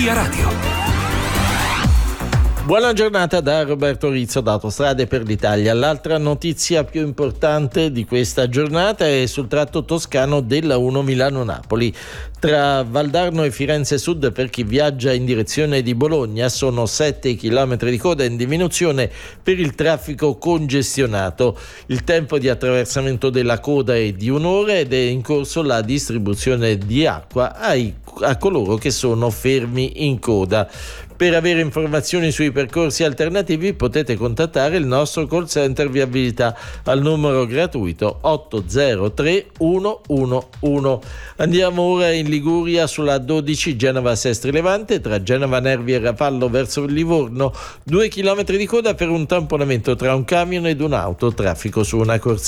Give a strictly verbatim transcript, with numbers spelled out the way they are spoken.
Via Radio. Buona giornata da Roberto Rizzo da Autostrade per l'Italia. L'altra notizia più importante di questa giornata è sul tratto toscano della uno Milano-Napoli. Tra Valdarno e Firenze Sud, per chi viaggia in direzione di Bologna, sono sette chilometri di coda in diminuzione per il traffico congestionato. Il tempo di attraversamento della coda è di un'ora ed è in corso la distribuzione di acqua ai, a coloro che sono fermi in coda. Per avere informazioni sui percorsi alternativi potete contattare il nostro call center viabilità al numero gratuito otto zero tre uno uno uno. Andiamo ora in Liguria sulla dodici Genova-Sestri Levante, tra Genova Nervi e Rapallo verso Livorno, due chilometri di coda per un tamponamento tra un camion ed un'auto, traffico su una corsia